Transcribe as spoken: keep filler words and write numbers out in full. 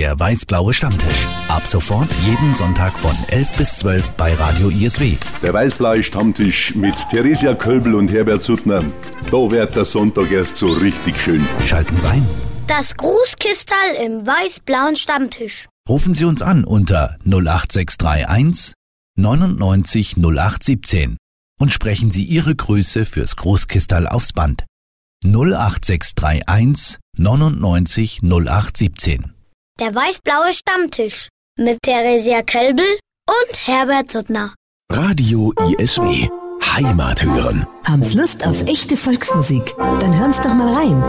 Der weiß-blaue Stammtisch. Ab sofort jeden Sonntag von elf bis zwölf bei Radio I S W. Der weiß-blaue Stammtisch mit Theresia Kölbel und Herbert Suttner. Da wird der Sonntag erst so richtig schön. Schalten Sie ein. Das Grußkistal im weiß-blauen Stammtisch. Rufen Sie uns an unter null acht sechs drei eins neunundneunzig null acht siebzehn und sprechen Sie Ihre Grüße fürs Großkistal aufs Band. null acht sechs drei eins neunundneunzig null acht siebzehn. Der weiß-blaue Stammtisch mit Theresia Kölbel und Herbert Suttner. Radio I S W. Heimat hören. Haben's Lust auf echte Volksmusik? Dann hören's doch mal rein.